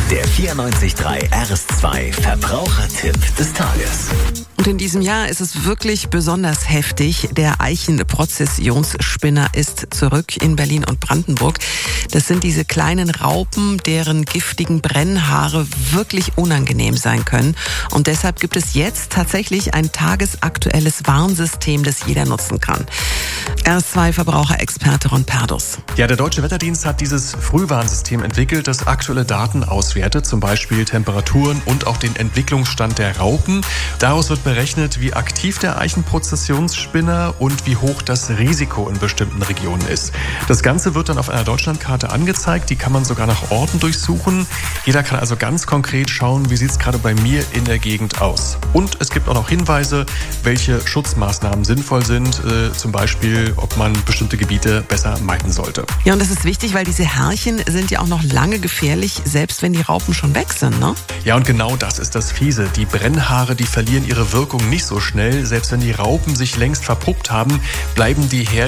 Der 94.3 RS2 Verbrauchertipp des Tages. Und in diesem Jahr ist es wirklich besonders heftig. Der Eichenprozessionsspinner ist zurück in Berlin und Brandenburg. Das sind diese kleinen Raupen, deren giftigen Brennhaare wirklich unangenehm sein können. Und deshalb gibt es jetzt tatsächlich ein tagesaktuelles Warnsystem, das jeder nutzen kann. RS2-Verbraucherexperte Ron Perdus. Ja, der Deutsche Wetterdienst hat dieses Frühwarnsystem entwickelt, das aktuelle Daten auswertet, zum Beispiel Temperaturen und auch den Entwicklungsstand der Raupen. Daraus wird berechnet, wie aktiv der Eichenprozessionsspinner und wie hoch das Risiko in bestimmten Regionen ist. Das Ganze wird dann auf einer Deutschlandkarte angezeigt, die kann man sogar nach Orten durchsuchen. Jeder kann also ganz konkret schauen, wie sieht es gerade bei mir in der Gegend aus. Und es gibt auch noch Hinweise, welche Schutzmaßnahmen sinnvoll sind, zum Beispiel, ob man bestimmte Gebiete besser meiden sollte. Ja, und das ist wichtig, weil diese Härchen sind ja auch noch lange gefährlich, selbst wenn die Raupen schon weg sind, ne? Ja, und genau das ist das Fiese. Die Brennhaare, die verlieren ihre Wirkung nicht so schnell. Selbst wenn die Raupen sich längst verpuppt haben, bleiben die Härchen